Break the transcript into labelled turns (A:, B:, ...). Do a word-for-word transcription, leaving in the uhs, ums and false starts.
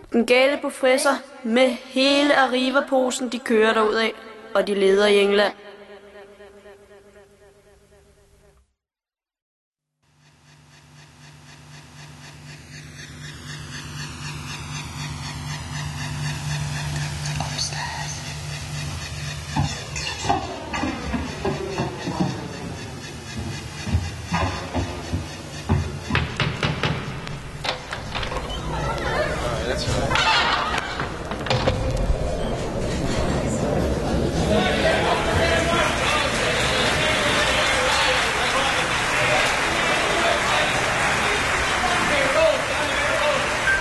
A: Den gale professor med hele Arriva-posen, de kører derudad, og de leder i England.